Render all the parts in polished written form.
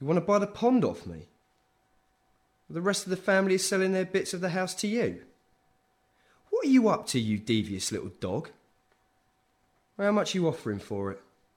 You want to buy the pond off me? The rest of the family is selling their bits of the house to you. What are you up to, you devious little dog? How much are you offering for it?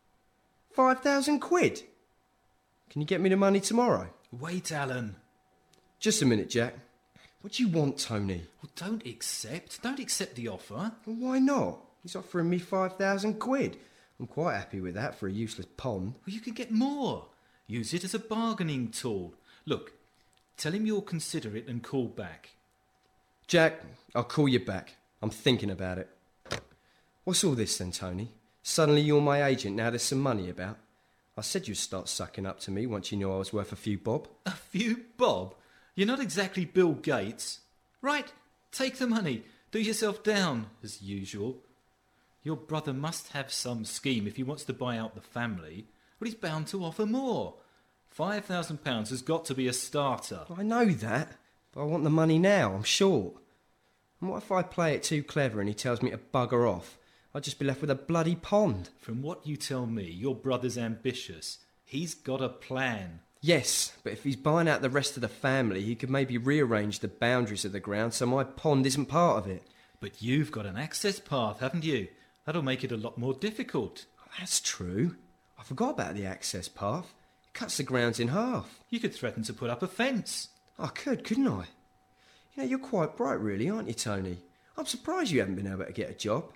5,000 quid? Can you get me the money tomorrow? Wait, Alan. Just a minute, Jack. What do you want, Tony? Well, don't accept the offer. Well, why not? He's offering me 5,000 quid. I'm quite happy with that for a useless pond. Well, you could get more. Use it as a bargaining tool. Look, tell him you'll consider it and call back. Jack, I'll call you back. I'm thinking about it. What's all this then, Tony? Suddenly you're my agent, now there's some money about. I said you'd start sucking up to me once you knew I was worth a few bob. A few bob? You're not exactly Bill Gates. Right, take the money. Do yourself down, as usual. Your brother must have some scheme if he wants to buy out the family. But he's bound to offer more. £5,000 has got to be a starter. I know that, but I want the money now, I'm short. And what if I play it too clever and he tells me to bugger off? I'd just be left with a bloody pond. From what you tell me, your brother's ambitious. He's got a plan. Yes, but if he's buying out the rest of the family, he could maybe rearrange the boundaries of the ground so my pond isn't part of it. But you've got an access path, haven't you? That'll make it a lot more difficult. Oh, that's true. I forgot about the access path. It cuts the grounds in half. You could threaten to put up a fence. I could, couldn't I? You know, you're quite bright really, aren't you, Tony? I'm surprised you haven't been able to get a job.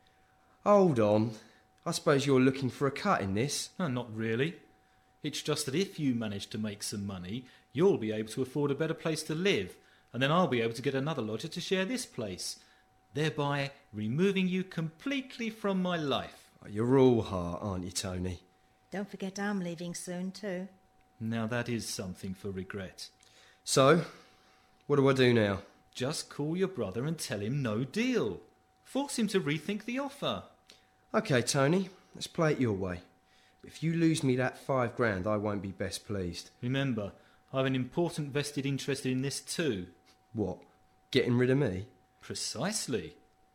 Hold on. I suppose you're looking for a cut in this? No, not really. It's just that if you manage to make some money, you'll be able to afford a better place to live, and then I'll be able to get another lodger to share this place, thereby removing you completely from my life. Oh, you're all heart, aren't you, Tony? Don't forget I'm leaving soon too. Now that is something for regret. So, what do I do now? Just call your brother and tell him no deal. Force him to rethink the offer. OK, Tony, let's play it your way. If you lose me that £5,000, I won't be best pleased. Remember, I have an important vested interest in this too. What? Getting rid of me? Precisely.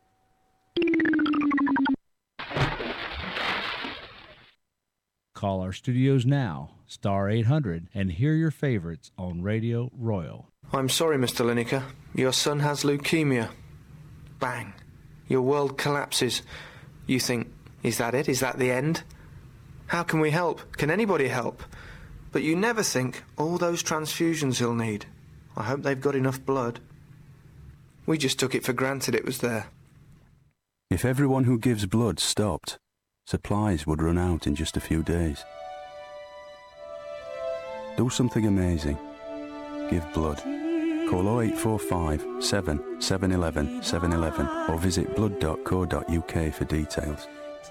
Call our studios now, star 800, and hear your favorites on Radio Royal. I'm sorry, Mr. Lineker. Your son has leukemia. Bang. Your world collapses. You think, is that it? Is that the end? How can we help? Can anybody help? But you never think, all those transfusions he'll need. I hope they've got enough blood. We just took it for granted it was there. If everyone who gives blood stopped, supplies would run out in just a few days. Do something amazing. Give blood. Call 0845 7 711 711 or visit blood.co.uk for details.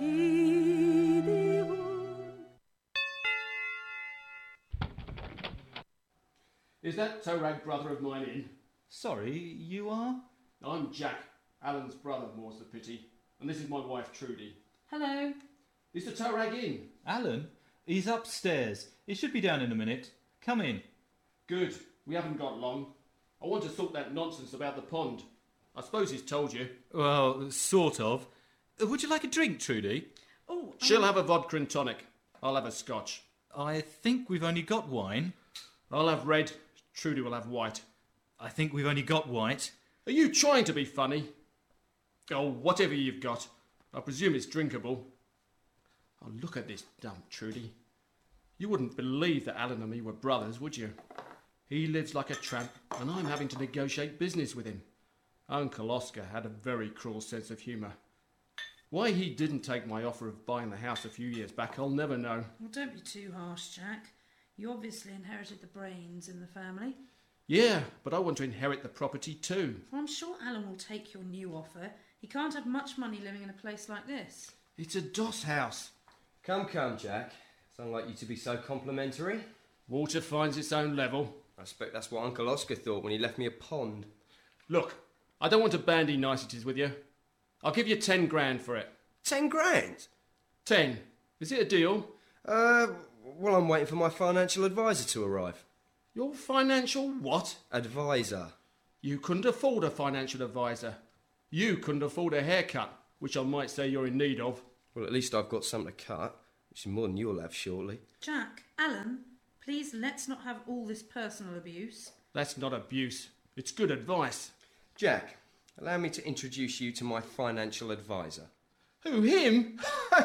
Is that toe-rag brother of mine in? Sorry, you are? I'm Jack, Alan's brother, more's the pity. And this is my wife, Trudy. Hello. Is the toe-rag in? Alan? He's upstairs. He should be down in a minute. Come in. Good. We haven't got long. I want to sort that nonsense about the pond. I suppose he's told you. Well, sort of. Would you like a drink, Trudy? Oh, She'll have a vodka and tonic. I'll have a scotch. I think we've only got wine. I'll have red. Trudy will have white. I think we've only got white. Are you trying to be funny? Oh, whatever you've got. I presume it's drinkable. Oh, look at this dump, Trudy. You wouldn't believe that Alan and me were brothers, would you? He lives like a tramp, and I'm having to negotiate business with him. Uncle Oscar had a very cruel sense of humour. Why he didn't take my offer of buying the house a few years back, I'll never know. Well, don't be too harsh, Jack. You obviously inherited the brains in the family. Yeah, but I want to inherit the property too. Well, I'm sure Alan will take your new offer. He can't have much money living in a place like this. It's a doss house. Come, Jack. It's unlike you to be so complimentary. Water finds its own level. I expect that's what Uncle Oscar thought when he left me a pond. Look, I don't want to bandy niceties with you. I'll give you 10 grand for it. 10 grand? 10. Is it a deal? Well, I'm waiting for my financial advisor to arrive. Your financial what? Advisor. You couldn't afford a financial advisor. You couldn't afford a haircut, which I might say you're in need of. Well, at least I've got something to cut, which is more than you'll have shortly. Jack, Alan, Please, let's not have all this personal abuse. That's not abuse. It's good advice. Jack, allow me to introduce you to my financial advisor. Who, him?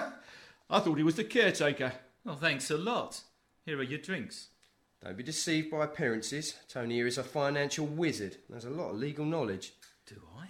I thought he was the caretaker. Oh, thanks a lot. Here are your drinks. Don't be deceived by appearances. Tony here is a financial wizard and has a lot of legal knowledge. Do I?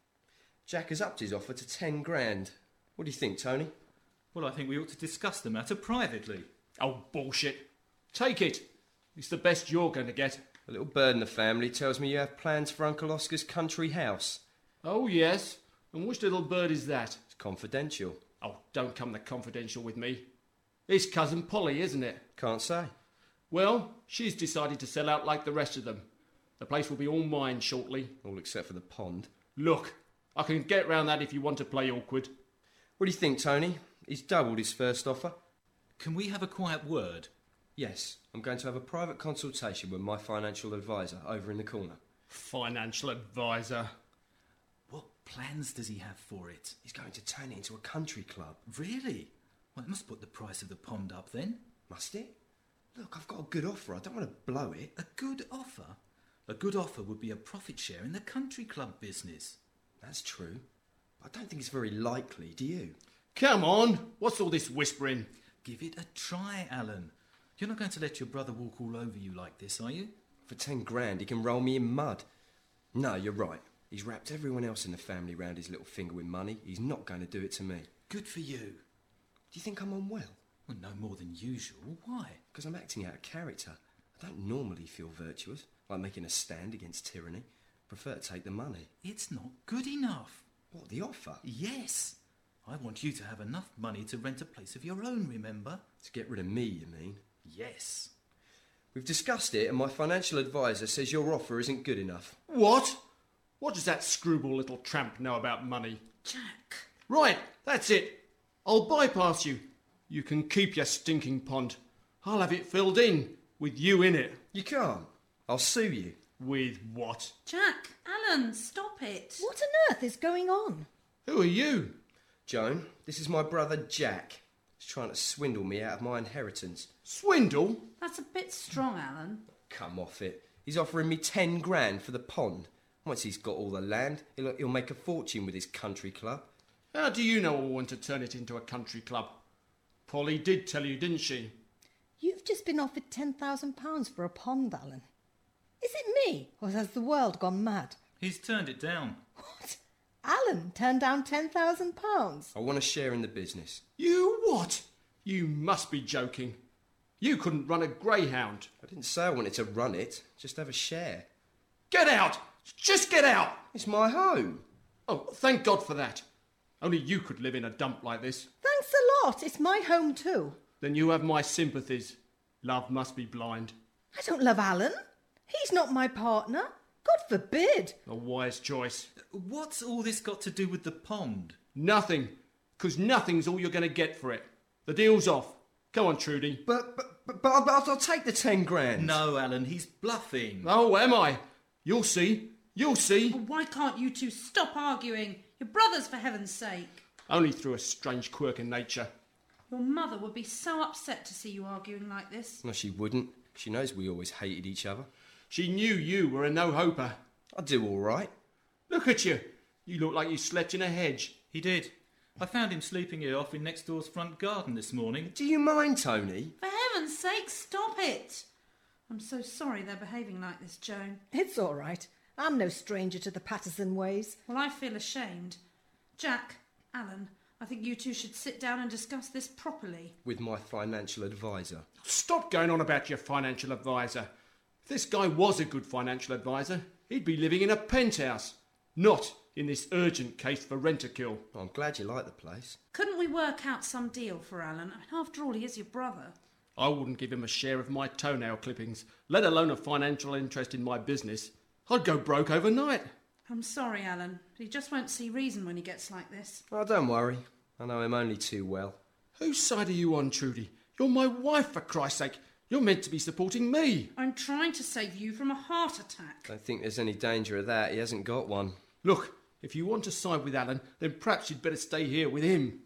Jack has upped his offer to 10 grand. What do you think, Tony? Well, I think we ought to discuss the matter privately. Oh, bullshit. Take it. It's the best you're going to get. A little bird in the family tells me you have plans for Uncle Oscar's country house. Oh, yes. And which little bird is that? It's confidential. Oh, don't come the confidential with me. It's Cousin Polly, isn't it? Can't say. Well, she's decided to sell out like the rest of them. The place will be all mine shortly. All except for the pond. Look, I can get round that if you want to play awkward. What do you think, Tony? He's doubled his first offer. Can we have a quiet word? Yes, I'm going to have a private consultation with my financial advisor over in the corner. Financial advisor. What plans does he have for it? He's going to turn it into a country club. Really? Well, it must put the price of the pond up then. Must it? Look, I've got a good offer. I don't want to blow it. A good offer? A good offer would be a profit share in the country club business. That's true. I don't think it's very likely, do you? Come on, what's all this whispering? Give it a try, Alan. You're not going to let your brother walk all over you like this, are you? For 10 grand, he can roll me in mud. No, you're right. He's wrapped everyone else in the family round his little finger with money. He's not going to do it to me. Good for you. Do you think I'm unwell? Well, no more than usual. Why? Because I'm acting out of character. I don't normally feel virtuous, like making a stand against tyranny. Prefer to take the money. It's not good enough. What, the offer? Yes. I want you to have enough money to rent a place of your own, remember? To get rid of me, you mean? Yes. We've discussed it, and my financial advisor says your offer isn't good enough. What? What does that screwball little tramp know about money? Jack. Right, that's it. I'll bypass you. You can keep your stinking pond. I'll have it filled in, with you in it. You can't. I'll sue you. With what? Jack, Alan, stop it. What on earth is going on? Who are you? Joan, this is my brother Jack. He's trying to swindle me out of my inheritance. Swindle? That's a bit strong, Alan. Come off it. He's offering me 10 grand for the pond. Once he's got all the land, he'll make a fortune with his country club. How do you know I want to turn it into a country club? Polly did tell you, didn't she? You've just been offered £10,000 for a pond, Alan. Is it me, or has the world gone mad? He's turned it down. What? Alan turned down £10,000? I want a share in the business. You what? You must be joking. You couldn't run a greyhound. I didn't say I wanted to run it, just have a share. Get out! Just get out! It's my home. Oh, thank God for that. Only you could live in a dump like this. Thanks a lot. It's my home too. Then you have my sympathies. Love must be blind. I don't love Alan. He's not my partner. God forbid. A wise choice. What's all this got to do with the pond? Nothing. 'Cause nothing's all you're going to get for it. The deal's off. Go on, Trudy. But I'll take the 10 grand. No, Alan, he's bluffing. Oh, am I? You'll see. You'll see. Well, why can't you two stop arguing? You're brothers, for heaven's sake. Only through a strange quirk in nature. Your mother would be so upset to see you arguing like this. No, she wouldn't. She knows we always hated each other. She knew you were a no-hoper. I do all right. Look at you. You look like you slept in a hedge. He did. I found him sleeping here off in next door's front garden this morning. Do you mind, Tony? For heaven's sake, stop it. I'm so sorry they're behaving like this, Joan. It's all right. I'm no stranger to the Patterson ways. Well, I feel ashamed. Jack, Alan, I think you two should sit down and discuss this properly. With my financial advisor. Stop going on about your financial advisor. If this guy was a good financial advisor, he'd be living in a penthouse, not in this urgent case for rent-a-kill. I'm glad you like the place. Couldn't we work out some deal for Alan? I mean, after all, he is your brother. I wouldn't give him a share of my toenail clippings, let alone a financial interest in my business. I'd go broke overnight. I'm sorry, Alan, but he just won't see reason when he gets like this. Oh, don't worry. I know him only too well. Whose side are you on, Trudy? You're my wife, for Christ's sake. You're meant to be supporting me. I'm trying to save you from a heart attack. Don't think there's any danger of that. He hasn't got one. Look, if you want to side with Alan, then perhaps you'd better stay here with him. I'm not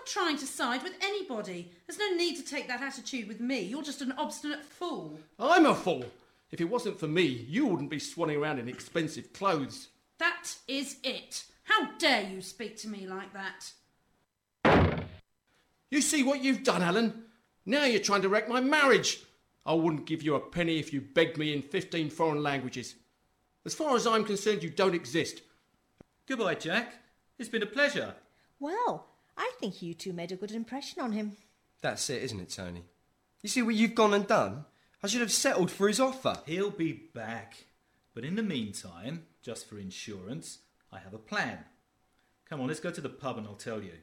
trying to side with anybody. There's no need to take that attitude with me. You're just an obstinate fool. I'm a fool. If it wasn't for me, you wouldn't be swanning around in expensive clothes. That is it. How dare you speak to me like that? You see what you've done, Alan? Now you're trying to wreck my marriage. I wouldn't give you a penny if you begged me in 15 foreign languages. As far as I'm concerned, you don't exist. Goodbye, Jack. It's been a pleasure. Well, I think you two made a good impression on him. That's it, isn't it, Tony? You see what you've gone and done? I should have settled for his offer. He'll be back. But in the meantime, just for insurance, I have a plan. Come on, let's go to the pub and I'll tell you.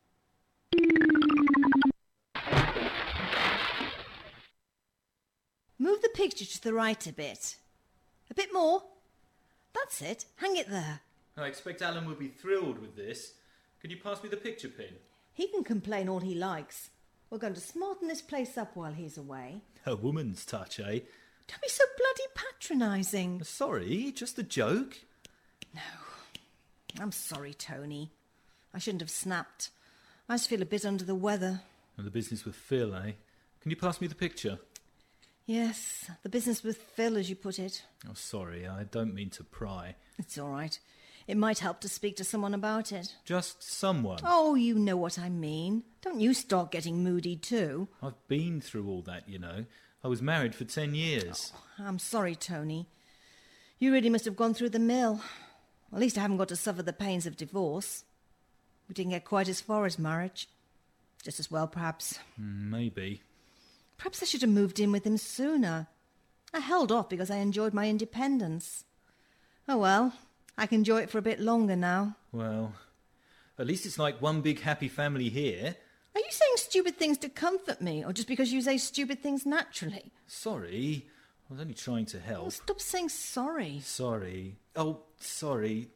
Move the picture to the right a bit. A bit more. That's it. Hang it there. I expect Alan will be thrilled with this. Can you pass me the picture pin? He can complain all he likes. We're going to smarten this place up while he's away. A woman's touch, eh? Don't be so bloody patronising. Sorry, just a joke. No. I'm sorry, Tony. I shouldn't have snapped. I just feel a bit under the weather. And the business with Phil, eh? Can you pass me the picture? Yes, the business with Phil, as you put it. Oh, sorry, I don't mean to pry. It's all right. It might help to speak to someone about it. Just someone. Oh, you know what I mean. Don't you start getting moody too. I've been through all that, you know. I was married for 10 years. Oh, I'm sorry, Tony. You really must have gone through the mill. At least I haven't got to suffer the pains of divorce. We didn't get quite as far as marriage. Just as well, perhaps. Maybe. Perhaps I should have moved in with him sooner. I held off because I enjoyed my independence. Oh well, I can enjoy it for a bit longer now. Well, at least it's like one big happy family here. Are you saying stupid things to comfort me, or just because you say stupid things naturally? Sorry, I was only trying to help. Oh, stop saying sorry. Sorry. Oh, sorry.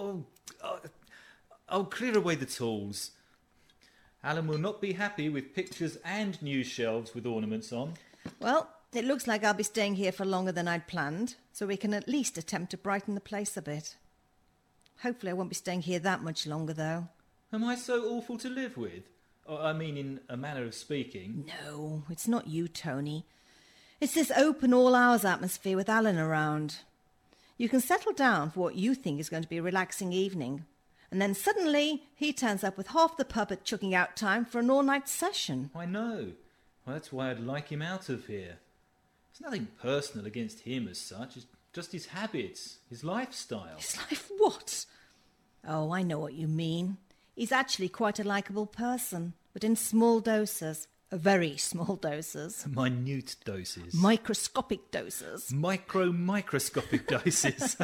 I'll clear away the tools. Alan will not be happy with pictures and new shelves with ornaments on. Well, it looks like I'll be staying here for longer than I'd planned, so we can at least attempt to brighten the place a bit. Hopefully I won't be staying here that much longer, though. Am I so awful to live with? I mean, in a manner of speaking. No, it's not you, Tony. It's this open all-hours atmosphere with Alan around. You can settle down for what you think is going to be a relaxing evening, and then suddenly he turns up with half the pub at chucking out time for an all-night session. I know. Well, that's why I'd like him out of here. It's nothing personal against him as such. It's just his habits, his lifestyle. His life what? Oh, I know what you mean. He's actually quite a likeable person, but in small doses. Very small doses. Minute doses. Microscopic doses. Microscopic doses.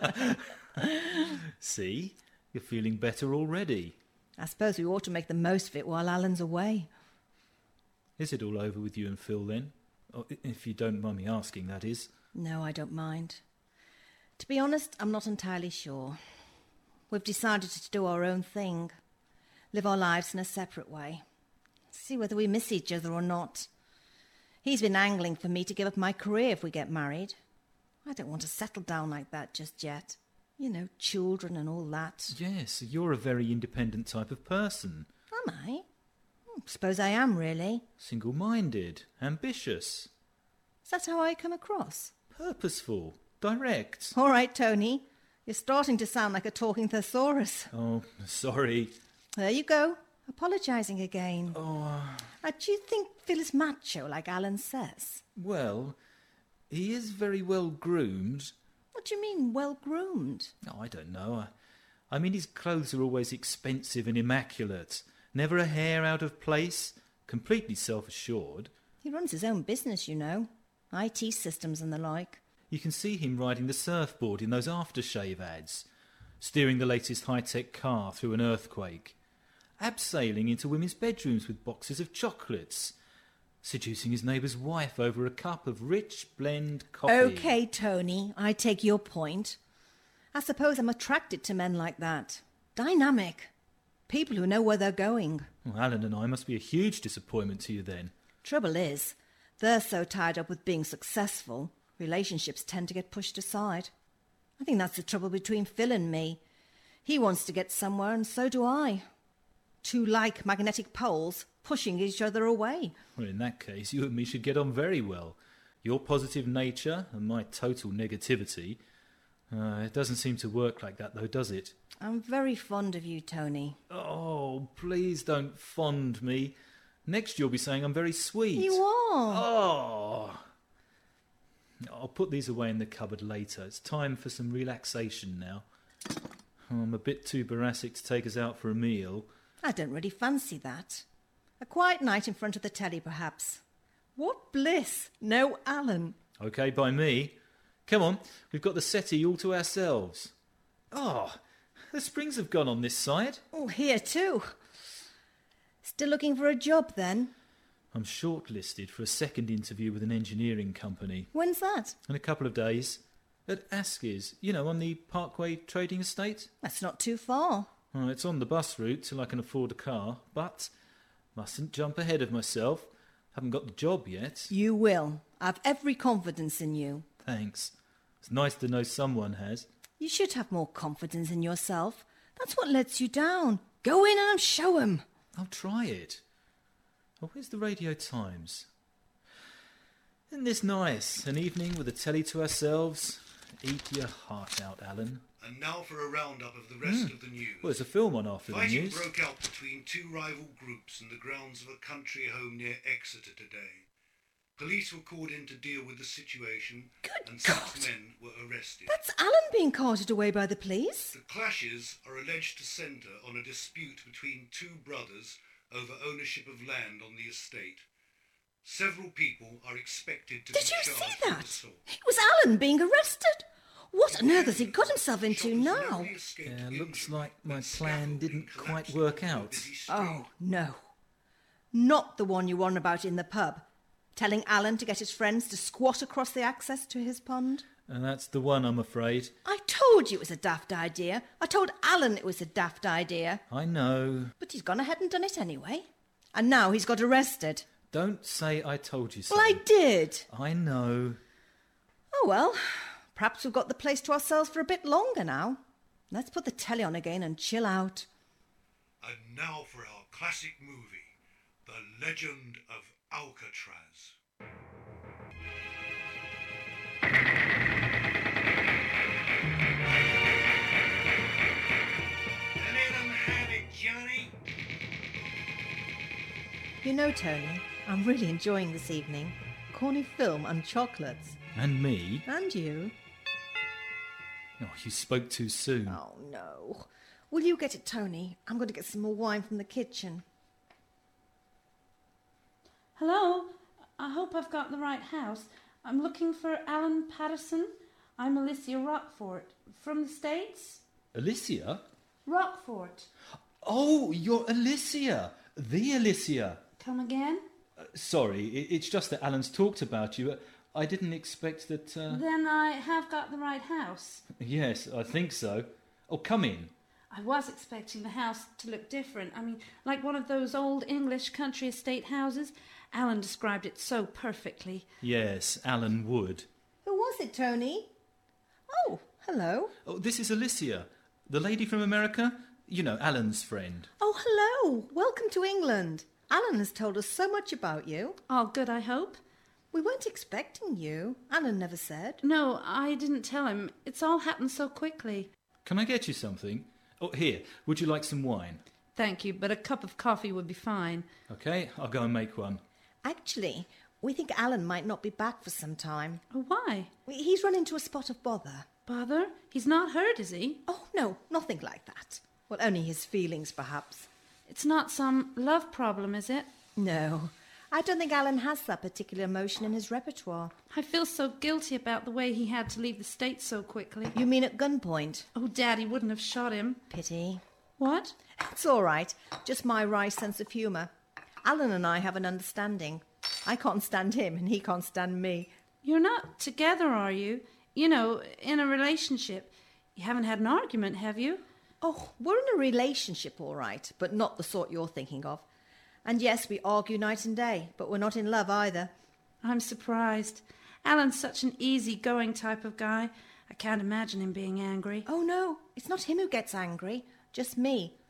See? You're feeling better already. I suppose we ought to make the most of it while Alan's away. Is it all over with you and Phil then? Oh, if you don't mind me asking, that is. No, I don't mind. To be honest, I'm not entirely sure. We've decided to do our own thing. Live our lives in a separate way. See whether we miss each other or not. He's been angling for me to give up my career if we get married. I don't want to settle down like that just yet. You know, children and all that. Yes, you're a very independent type of person. Am I? Suppose I am, really. Single-minded, ambitious. Is that how I come across? Purposeful, direct. All right, Tony. You're starting to sound like a talking thesaurus. Oh, sorry. There you go, apologising again. Oh. Do you think Phil is macho, like Alan says? Well, he is very well groomed. What do you mean, well-groomed? Oh, I don't know. I mean, his clothes are always expensive and immaculate. Never a hair out of place. Completely self-assured. He runs his own business, you know. IT systems and the like. You can see him riding the surfboard in those aftershave ads. Steering the latest high-tech car through an earthquake. Abseiling into women's bedrooms with boxes of chocolates. Seducing his neighbour's wife over a cup of rich blend coffee. OK, Tony, I take your point. I suppose I'm attracted to men like that. Dynamic. People who know where they're going. Well, Alan and I must be a huge disappointment to you then. Trouble is, they're so tied up with being successful, relationships tend to get pushed aside. I think that's the trouble between Phil and me. He wants to get somewhere and so do I. two like magnetic poles pushing each other away. Well, in that case, you and me should get on very well. Your positive nature and my total negativity. It doesn't seem to work like that, though, does it? I'm very fond of you, Tony. Oh, please don't fond me. Next you'll be saying I'm very sweet. You are. Oh. I'll put these away in the cupboard later. It's time for some relaxation now. I'm a bit too boracic to take us out for a meal. I don't really fancy that. A quiet night in front of the telly, perhaps. What bliss! No Alan. OK, by me. Come on, we've got the settee all to ourselves. Oh, the springs have gone on this side. Oh, here too. Still looking for a job, then? I'm shortlisted for a second interview with an engineering company. When's that? In a couple of days. At Askey's, on the Parkway Trading Estate. That's not too far. Oh, it's on the bus route till I can afford a car, but mustn't jump ahead of myself. Haven't got the job yet. You will. I've every confidence in you. Thanks. It's nice to know someone has. You should have more confidence in yourself. That's what lets you down. Go in and show 'em. I'll try it. Oh, where's the Radio Times? Isn't this nice? An evening with the telly to ourselves. Eat your heart out, Alan. And now for a roundup of the rest of the news. Well, there's a film on after the Fighting news. broke out between two rival groups in the grounds of a country home near Exeter today. Police were called in to deal with the situation, and 6 men were arrested. That's Alan being carted away by the police. The clashes are alleged to centre on a dispute between two brothers over ownership of land on the estate. Several people are expected to be Did you charged see with that? assault. It was Alan being arrested. What on earth has he got himself into now? Yeah, looks like my plan didn't quite work out. Oh, no. Not the one you were on about in the pub. Telling Alan to get his friends to squat across the access to his pond. And that's the one, I'm afraid. I told you it was a daft idea. I told Alan it was a daft idea. I know. But he's gone ahead and done it anyway. And now he's got arrested. Don't say I told you so. Well, I did. I know. Oh, well, perhaps we've got the place to ourselves for a bit longer now. Let's put the telly on again and chill out. And now for our classic movie, The Legend of Alcatraz. Let 'em have it, Johnny. You know, Tony, I'm really enjoying this evening. Corny film and chocolates. And me? And you. Oh, you spoke too soon. Oh, no. Will you get it, Tony? I'm going to get some more wine from the kitchen. Hello? I hope I've got the right house. I'm looking for Alan Patterson. I'm Alicia Rockfort. From the States? Alicia? Rockfort. Oh, you're Alicia. The Alicia. Come again? Sorry, it's just that Alan's talked about you. I didn't expect that... Then I have got the right house. Yes, I think so. Oh, come in. I was expecting the house to look different. I mean, like one of those old English country estate houses. Alan described it so perfectly. Yes, Alan would. Who was it, Tony? Oh, hello. Oh, this is Alicia, the lady from America. You know, Alan's friend. Oh, hello. Welcome to England. Alan has told us so much about you. All good, I hope? We weren't expecting you. Alan never said. No, I didn't tell him. It's all happened so quickly. Can I get you something? Oh, here, would you like some wine? Thank you, but a cup of coffee would be fine. OK, I'll go and make one. Actually, we think Alan might not be back for some time. Oh, why? He's run into a spot of bother. Bother? He's not hurt, is he? Oh, no, nothing like that. Well, only his feelings, perhaps. It's not some love problem, is it? No, I don't think Alan has that particular emotion in his repertoire. I feel so guilty about the way he had to leave the States so quickly. You mean at gunpoint? Oh, Daddy wouldn't have shot him. Pity. What? It's all right. Just my wry sense of humour. Alan and I have an understanding. I can't stand him and he can't stand me. You're not together, are you? You know, in a relationship. You haven't had an argument, have you? Oh, we're in a relationship, all right, but not the sort you're thinking of. And yes, we argue night and day, but we're not in love either. I'm surprised. Alan's such an easy-going type of guy. I can't imagine him being angry. Oh, no, it's not him who gets angry, just me.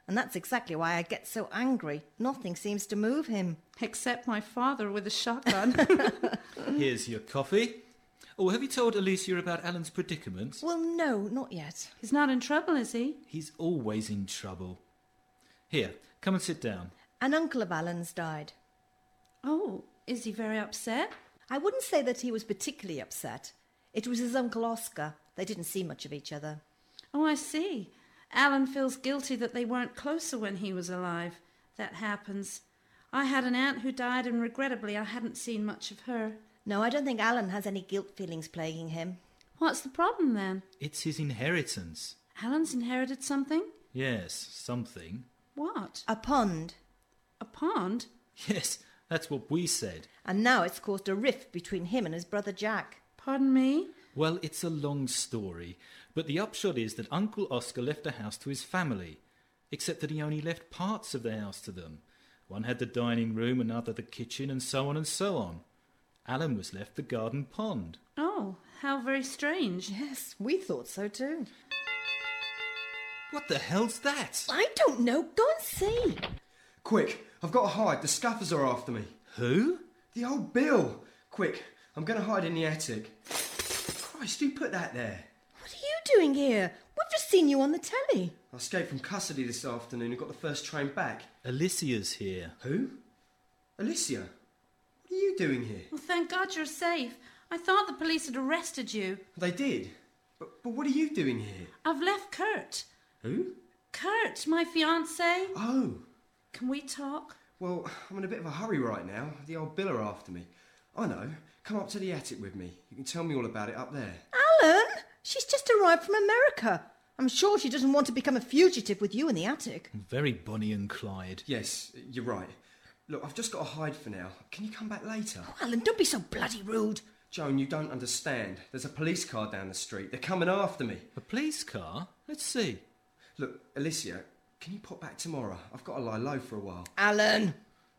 And that's exactly why I get so angry. Nothing seems to move him. Except my father with a shotgun. Here's your coffee. Oh, have you told Alicia about Alan's predicament? Well, no, not yet. He's not in trouble, is he? He's always in trouble. Here, come and sit down. An uncle of Alan's died. Oh, is he very upset? I wouldn't say that he was particularly upset. It was his Uncle Oscar. They didn't see much of each other. Oh, I see. Alan feels guilty that they weren't closer when he was alive. That happens. I had an aunt who died, and regrettably I hadn't seen much of her. No, I don't think Alan has any guilt feelings plaguing him. What's the problem then? It's his inheritance. Alan's inherited something? Yes, something. What? A pond. A pond? Yes, that's what we said. And now it's caused a rift between him and his brother Jack. Pardon me? Well, it's a long story, but the upshot is that Uncle Oscar left the house to his family, except that he only left parts of the house to them. One had the dining room, another the kitchen, and so on and so on. Alan was left the garden pond. Oh, how very strange. Yes, we thought so too. What the hell's that? I don't know. Go and see. Quick, I've got to hide. The Scuffers are after me. Who? The old Bill. Quick, I'm going to hide in the attic. Christ, who put that there? What are you doing here? We've just seen you on the telly. I escaped from custody this afternoon and got the first train back. Alicia's here. Who? Alicia? What are you doing here? Well, thank God you're safe. I thought the police had arrested you. They did. But what are you doing here? I've left Kurt. Who? Kurt, my fiancé. Oh. Can we talk? Well, I'm in a bit of a hurry right now. The old Bill are after me. I know. Come up to the attic with me. You can tell me all about it up there. Alan! She's just arrived from America. I'm sure she doesn't want to become a fugitive with you in the attic. Very Bonnie and Clyde. Yes, you're right. Look, I've just got to hide for now. Can you come back later? Oh, Alan, don't be so bloody rude. Joan, you don't understand. There's a police car down the street. They're coming after me. A police car? Let's see. Look, Alicia, can you pop back tomorrow? I've got to lie low for a while. Alan!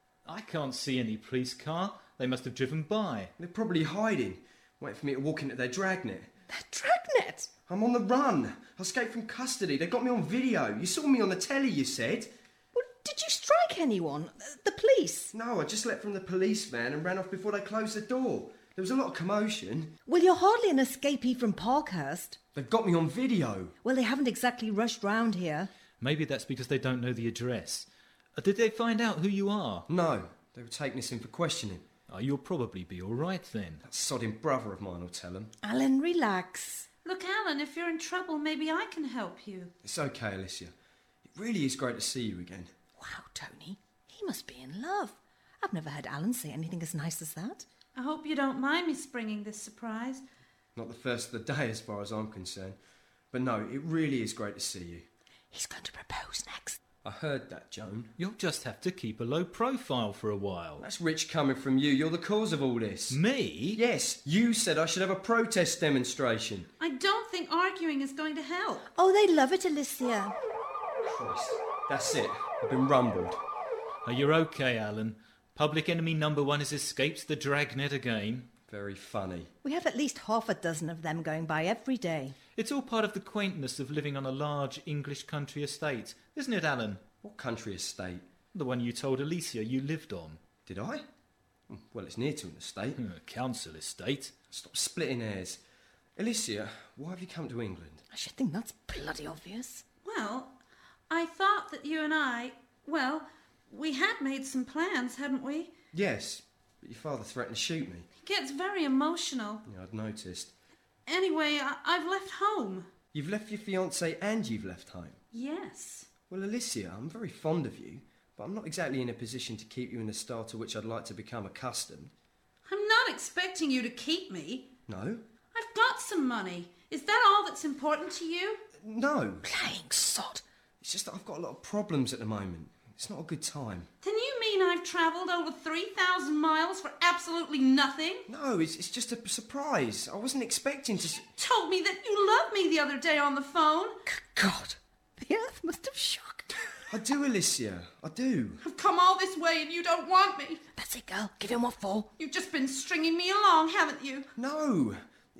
I can't see any police car. They must have driven by. They're probably hiding, waiting for me to walk into their dragnet. That dragnet? I'm on the run. I escaped from custody. They got me on video. You saw me on the telly, you said. Well, did you strike anyone? The police? No, I just leapt from the police van and ran off before they closed the door. There was a lot of commotion. Well, you're hardly an escapee from Parkhurst. They've got me on video. Well, they haven't exactly rushed round here. Maybe that's because they don't know the address. Did they find out who you are? No, they were taking us in for questioning. Oh, you'll probably be all right then. That sodding brother of mine will tell them. Alan, relax. Look, Alan, if you're in trouble, maybe I can help you. It's okay, Alicia. It really is great to see you again. Wow, Tony, he must be in love. I've never heard Alan say anything as nice as that. I hope you don't mind me springing this surprise. Not the first of the day as far as I'm concerned. But no, it really is great to see you. He's going to propose next. I heard that, Joan. You'll just have to keep a low profile for a while. That's rich coming from you. You're the cause of all this. Me? Yes, you said I should have a protest demonstration. I don't think arguing is going to help. Oh, they love it, Alicia. Christ, that's it. I've been rumbled. Oh, you're okay, Alan. Public enemy number 1 has escaped the dragnet again. Very funny. We have at least half a dozen of them going by every day. It's all part of the quaintness of living on a large English country estate, isn't it, Alan? What country estate? The one you told Alicia you lived on. Did I? Well, it's near to an estate. Council estate. Stop splitting hairs. Alicia, why have you come to England? I should think that's bloody obvious. Well, I thought that you and I, well, we had made some plans, hadn't we? Yes, but your father threatened to shoot me. He gets very emotional. Yeah, I'd noticed. Anyway, I've left home. You've left your fiancé and you've left home? Yes. Well, Alicia, I'm very fond of you, but I'm not exactly in a position to keep you in a style to which I'd like to become accustomed. I'm not expecting you to keep me. No? I've got some money. Is that all that's important to you? No. Playing sod. It's just that I've got a lot of problems at the moment. It's not a good time. Then you mean I've travelled over 3,000 miles for absolutely nothing? No, it's just a surprise. I wasn't expecting to... Told me that you loved me the other day on the phone. God, the earth must have shocked. I do, Alicia. I do. I've come all this way and you don't want me. That's it, girl. Give him what for. You've just been stringing me along, haven't you? No.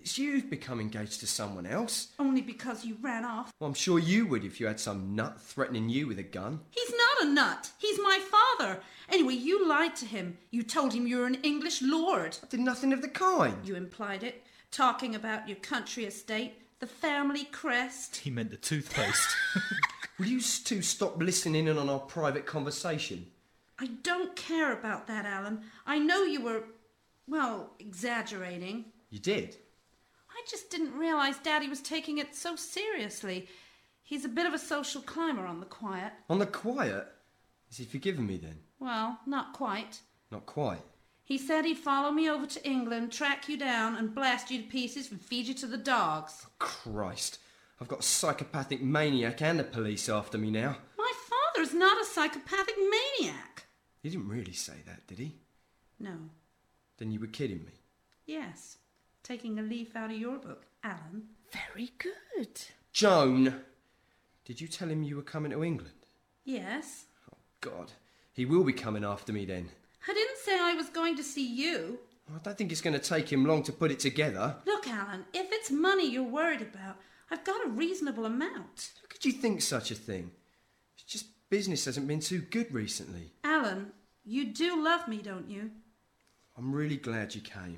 It's you who've become engaged to someone else. Only because you ran off. Well, I'm sure you would if you had some nut threatening you with a gun. He's not a nut. He's my father. Anyway, you lied to him. You told him you were an English lord. I did nothing of the kind. You implied it, talking about your country estate, the family crest. He meant the toothpaste. Will you two stop listening in on our private conversation? I don't care about that, Alan. I know you were, well, exaggerating. You did? I just didn't realise Daddy was taking it so seriously. He's a bit of a social climber on the quiet. On the quiet? Is he forgiven me then? Well, not quite. Not quite. He said he'd follow me over to England, track you down and blast you to pieces and feed you to the dogs. Christ. I've got a psychopathic maniac and the police after me now. My father's not a psychopathic maniac. He didn't really say that, did he? No. Then you were kidding me. Yes. Taking a leaf out of your book, Alan. Very good. Joan! Did you tell him you were coming to England? Yes. Oh, God. He will be coming after me then. I didn't say I was going to see you. I don't think it's going to take him long to put it together. Look, Alan, if it's money you're worried about, I've got a reasonable amount. How could you think such a thing? It's just business hasn't been too good recently. Alan, you do love me, don't you? I'm really glad you came.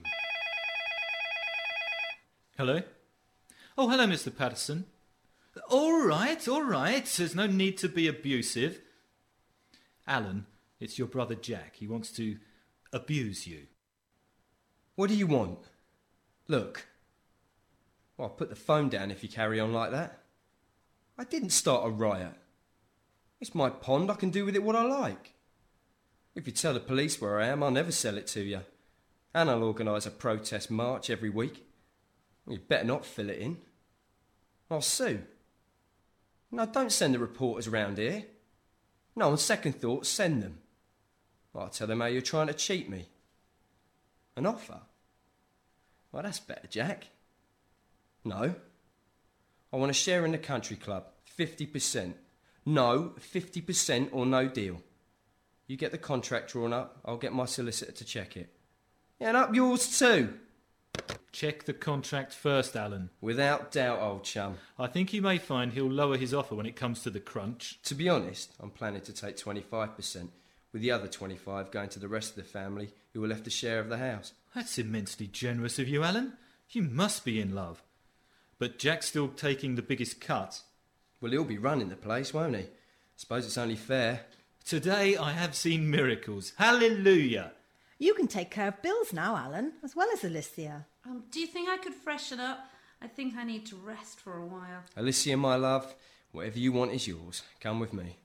Hello? Oh, hello, Mr. Patterson. All right. There's no need to be abusive. Alan, it's your brother Jack. He wants to abuse you. What do you want? Look. Well, I'll put the phone down if you carry on like that. I didn't start a riot. It's my pond. I can do with it what I like. If you tell the police where I am, I'll never sell it to you. And I'll organise a protest march every week. Well, you'd better not fill it in. I'll sue. No, don't send the reporters round here. No, on second thought, send them. I'll tell them how you're trying to cheat me. An offer? Well, that's better, Jack. No. I want a share in the country club. 50%. No, 50% or no deal. You get the contract drawn up, I'll get my solicitor to check it. Yeah, and up yours too. Check the contract first, Alan. Without doubt, old chum. I think you may find he'll lower his offer when it comes to the crunch. To be honest, I'm planning to take 25%, with the other 25 going to the rest of the family who will left a share of the house. That's immensely generous of you, Alan. You must be in love. But Jack's still taking the biggest cut. Well, he'll be running the place, won't he? Suppose it's only fair. Today I have seen miracles. Hallelujah! You can take care of Bills now, Alan, as well as Alicia. Do you think I could freshen up? I think I need to rest for a while. Alicia, my love, whatever you want is yours. Come with me.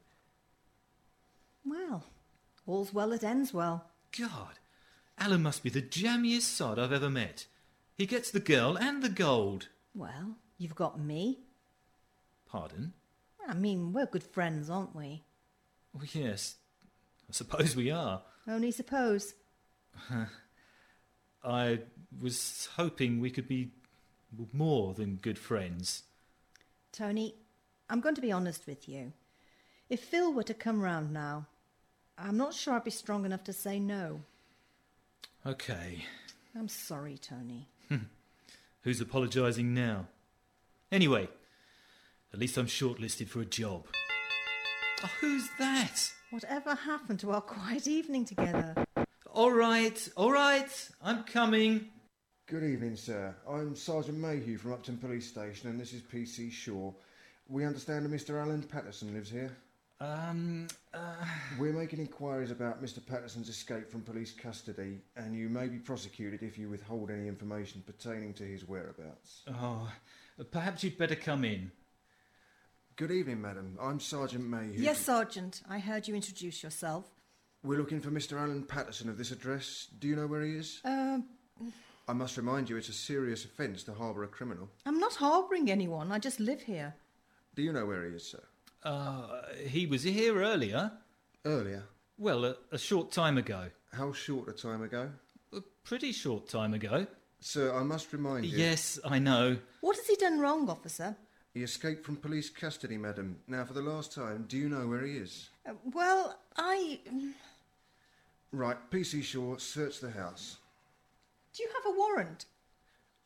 Well, all's well that ends well. God, Alan must be the jammiest sod I've ever met. He gets the girl and the gold. Well, you've got me. Pardon? I mean, we're good friends, aren't we? Oh, yes, I suppose we are. Only suppose. I was hoping we could be more than good friends. Tony, I'm going to be honest with you. If Phil were to come round now, I'm not sure I'd be strong enough to say no. Okay. I'm sorry, Tony. Who's apologising now? Anyway, at least I'm shortlisted for a job. Oh, who's that? Whatever happened to our quiet evening together? All right, I'm coming. Good evening, sir. I'm Sergeant Mayhew from Upton Police Station, and this is PC Shaw. We understand that Mr. Alan Patterson lives here. We're making inquiries about Mr. Patterson's escape from police custody, and you may be prosecuted if you withhold any information pertaining to his whereabouts. Oh, perhaps you'd better come in. Good evening, madam. I'm Sergeant Mayhew. Yes, Sergeant. I heard you introduce yourself. We're looking for Mr. Alan Patterson of this address. Do you know where he is? I must remind you it's a serious offence to harbour a criminal. I'm not harbouring anyone. I just live here. Do you know where he is, sir? He was here earlier. Earlier? Well, a short time ago. How short a time ago? A pretty short time ago. Sir, I must remind you... Yes, I know. What has he done wrong, officer? He escaped from police custody, madam. Now, for the last time, do you know where he is? Well, I... Right, PC Shaw, search the house. Do you have a warrant?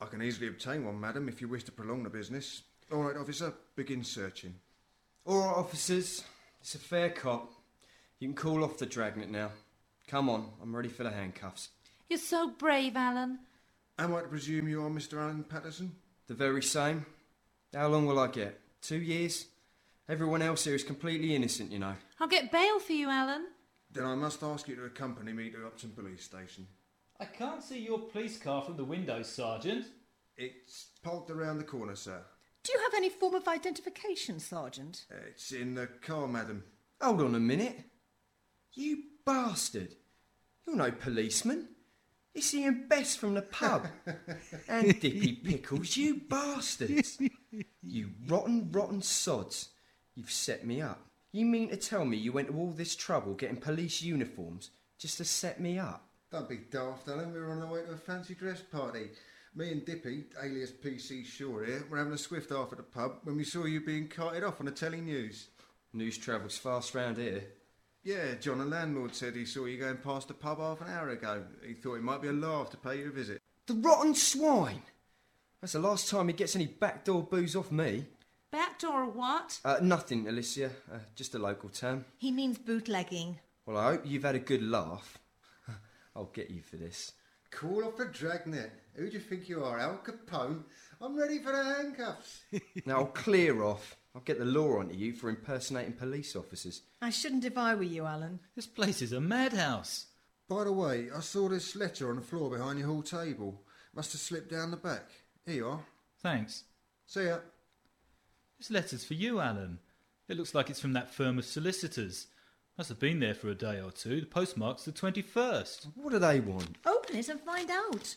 I can easily obtain one, madam, if you wish to prolong the business. All right, officer, begin searching. All right, officers. It's a fair cop. You can call off the dragnet now. Come on, I'm ready for the handcuffs. You're so brave, Alan. Am I to presume you are Mr. Alan Patterson? The very same. How long will I get? 2 years? Everyone else here is completely innocent, you know. I'll get bail for you, Alan. Then I must ask you to accompany me to Upton Police Station. I can't see your police car from the window, Sergeant. It's parked around the corner, sir. Do you have any form of identification, Sergeant? It's in the car, madam. Hold on a minute. You bastard. You're no policeman. It's Ian Best from the pub. And Dippy Pickles, you bastards. You rotten sods. You've set me up. You mean to tell me you went to all this trouble getting police uniforms just to set me up? Don't be daft, Alan. We were on our way to a fancy dress party. Me and Dippy, alias PC Shaw here, were having a swift half at the pub when we saw you being carted off on the telly news. News travels fast round here. Yeah, John, the landlord, said he saw you going past the pub half an hour ago. He thought it might be a laugh to pay you a visit. The rotten swine! That's the last time he gets any backdoor booze off me. Backdoor or what? Nothing, Alicia. Just a local term. He means bootlegging. Well, I hope you've had a good laugh. I'll get you for this. Call off the dragnet. Who do you think you are, Al Capone? I'm ready for the handcuffs. Now, I'll clear off. I'll get the law onto you for impersonating police officers. I shouldn't if I were you, Alan. This place is a madhouse. By the way, I saw this letter on the floor behind your hall table. Must have slipped down the back. Here you are. Thanks. See ya. This letter's for you, Alan. It looks like it's from that firm of solicitors. Must have been there for a day or two. The postmark's the 21st. What do they want? Open it and find out.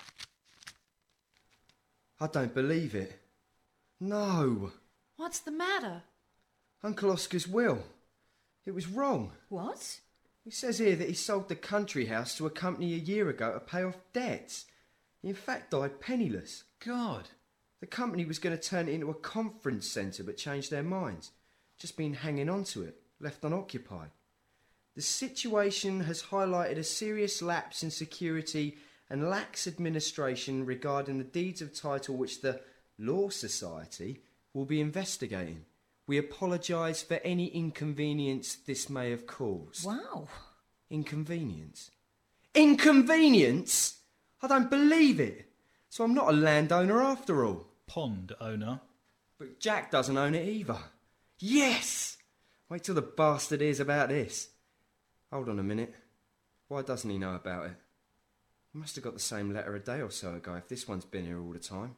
I don't believe it. No. What's the matter? Uncle Oscar's will. It was wrong. What? It says here that he sold the country house to a company a year ago to pay off debts. He in fact died penniless. God. The company was going to turn it into a conference centre but changed their minds. Just been hanging on to it, left unoccupied. The situation has highlighted a serious lapse in security and lax administration regarding the deeds of title which the Law Society will be investigating. We apologise for any inconvenience this may have caused. Wow. Inconvenience? Inconvenience? I don't believe it. So I'm not a landowner after all. Pond owner. But Jack doesn't own it either. Yes! Wait till the bastard hears about this. Hold on a minute. Why doesn't he know about it? He must have got the same letter a day or so ago if this one's been here all the time.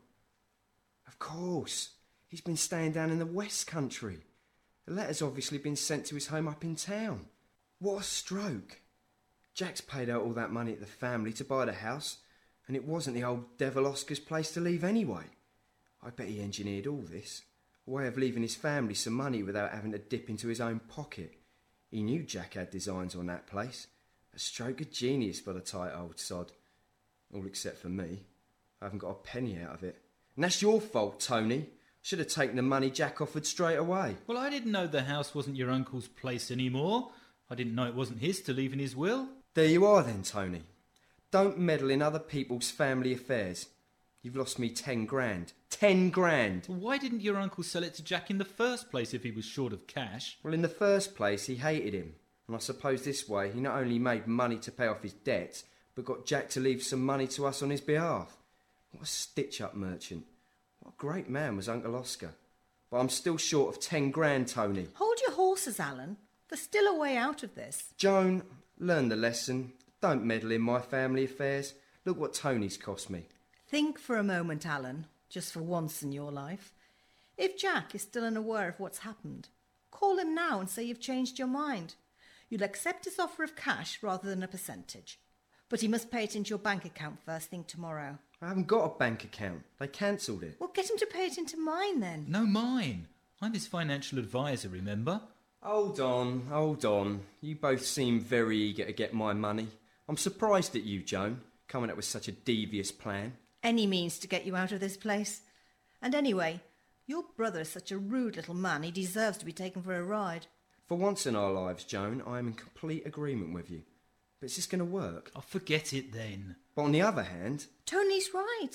Of course. He's been staying down in the West Country. The letter's obviously been sent to his home up in town. What a stroke. Jack's paid out all that money to the family to buy the house, and it wasn't the old devil Oscar's place to leave anyway. I bet he engineered all this. A way of leaving his family some money without having to dip into his own pocket. He knew Jack had designs on that place. A stroke of genius by the tight old sod. All except for me. I haven't got a penny out of it. And that's your fault, Tony. Should have taken the money Jack offered straight away. Well, I didn't know the house wasn't your uncle's place anymore. I didn't know it wasn't his to leave in his will. There you are then, Tony. Don't meddle in other people's family affairs. You've lost me 10 grand. 10 grand! Well, why didn't your uncle sell it to Jack in the first place if he was short of cash? Well, in the first place, he hated him. And I suppose this way, he not only made money to pay off his debts, but got Jack to leave some money to us on his behalf. What a stitch-up merchant. What a great man was Uncle Oscar. But I'm still short of 10 grand, Tony. Hold your horses, Alan. There's still a way out of this. Joan, learn the lesson. Don't meddle in my family affairs. Look what Tony's cost me. Think for a moment, Alan, just for once in your life. If Jack is still unaware of what's happened, call him now and say you've changed your mind. You'll accept his offer of cash rather than a percentage. But he must pay it into your bank account first thing tomorrow. I haven't got a bank account. They cancelled it. Well, get him to pay it into mine then. No, mine. I'm his financial advisor, remember? Hold on. You both seem very eager to get my money. I'm surprised at you, Joan, coming up with such a devious plan. Any means to get you out of this place. And anyway, your brother is such a rude little man, he deserves to be taken for a ride. For once in our lives, Joan, I am in complete agreement with you. But is this going to work? I'll forget it then. But on the other hand... Tony's right.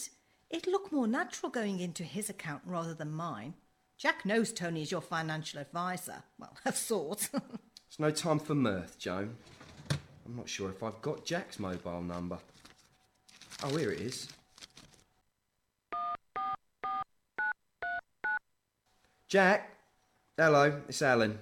It'd look more natural going into his account rather than mine. Jack knows Tony is your financial advisor. Well, of sorts. It's no time for mirth, Joan. I'm not sure if I've got Jack's mobile number. Oh, here it is. Jack? Hello, it's Alan.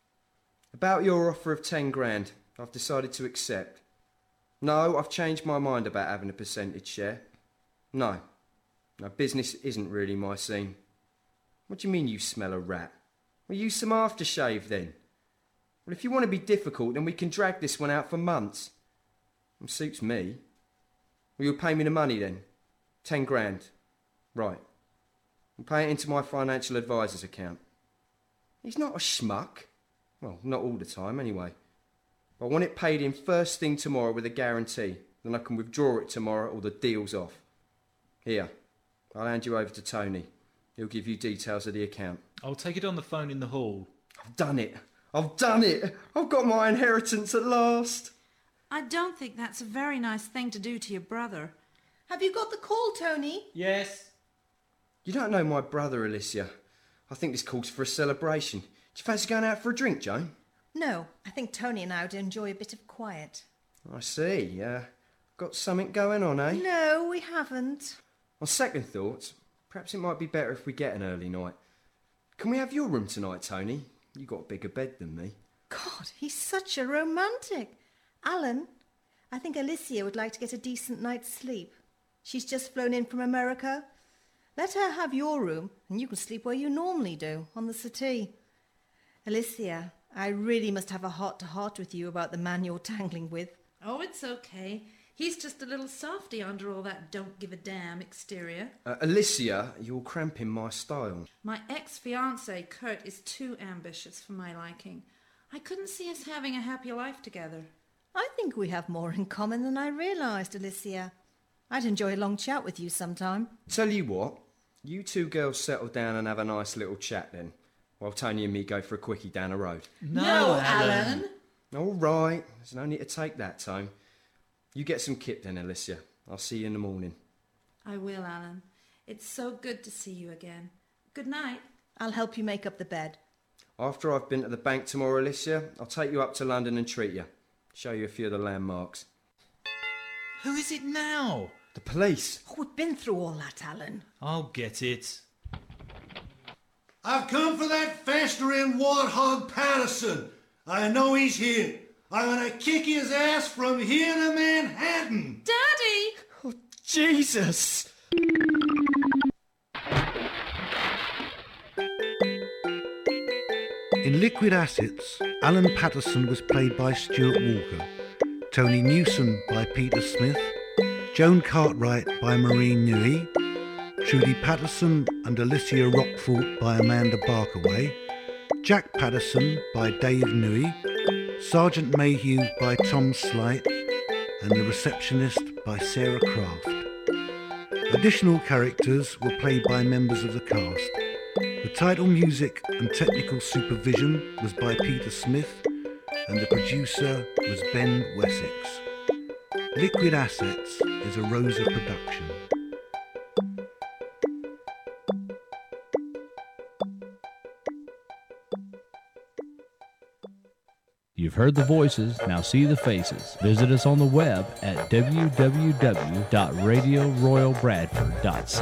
About your offer of 10 grand, I've decided to accept. No, I've changed my mind about having a percentage share. No, business isn't really my scene. What do you mean you smell a rat? Well, use some aftershave then. Well, if you want to be difficult, then we can drag this one out for months. It suits me. Well, you'll pay me the money then. 10 grand. Right. I'll pay it into my financial advisor's account. He's not a schmuck. Well, not all the time, anyway. But I want it paid in first thing tomorrow with a guarantee. Then I can withdraw it tomorrow or the deal's off. Here, I'll hand you over to Tony. He'll give you details of the account. I'll take it on the phone in the hall. I've done it. I've done it. I've got my inheritance at last. I don't think that's a very nice thing to do to your brother. Have you got the call, Tony? Yes. You don't know my brother, Alicia. I think this calls for a celebration. Do you fancy going out for a drink, Joan? No, I think Tony and I would enjoy a bit of quiet. I see. Got something going on, eh? No, we haven't. On second thoughts, perhaps it might be better if we get an early night. Can we have your room tonight, Tony? You got a bigger bed than me. God, he's such a romantic. Alan, I think Alicia would like to get a decent night's sleep. She's just flown in from America. Let her have your room, and you can sleep where you normally do, on the settee. Alicia, I really must have a heart-to-heart with you about the man you're tangling with. Oh, it's okay. He's just a little softy under all that don't-give-a-damn exterior. Alicia, you're cramping my style. My ex-fiancé, Kurt, is too ambitious for my liking. I couldn't see us having a happy life together. I think we have more in common than I realised, Alicia. I'd enjoy a long chat with you sometime. Tell you what, you two girls settle down and have a nice little chat then, while Tony and me go for a quickie down the road. No, Alan! All right, there's no need to take that time. You get some kip then, Alicia. I'll see you in the morning. I will, Alan. It's so good to see you again. Good night. I'll help you make up the bed. After I've been to the bank tomorrow, Alicia, I'll take you up to London and treat you. Show you a few of the landmarks. Who is it now? The police. Oh, we've been through all that, Alan. I'll get it. I've come for that festering warthog Patterson. I know he's here. I'm gonna kick his ass from here to Manhattan. Daddy! Oh, Jesus! In Liquid Assets, Alan Patterson was played by Stuart Walker, Tony Newsom by Peter Smith, Joan Cartwright by Maureen Newey, Trudy Patterson and Alicia Rockfort by Amanda Barkaway, Jack Patterson by Dave Newey, Sergeant Mayhew by Tom Slight, and the receptionist by Sarah Craft. Additional characters were played by members of the cast. The title music and technical supervision was by Peter Smith, and the producer was Ben Wessex. Liquid Assets is a Rosa production. You've heard the voices, now see the faces. Visit us on the web at www.radioroyalbradford.ca.